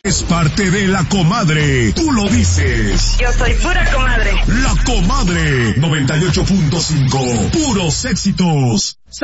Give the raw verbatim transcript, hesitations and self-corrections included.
Es parte de La Comadre. Tú lo dices. Yo soy pura comadre. La Comadre. noventa y ocho punto cinco. Puros éxitos.